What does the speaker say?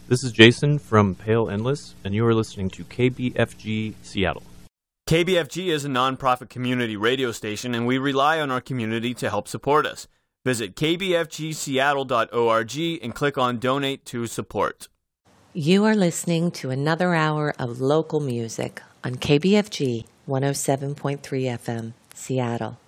This is Jason from Pale Endless, and you are listening to KBFG Seattle. KBFG is a nonprofit community radio station, and we rely on our community to help support us. Visit kbfgseattle.org and click on Donate to Support. You are listening to another hour of local music on KBFG 107.3 FM, Seattle.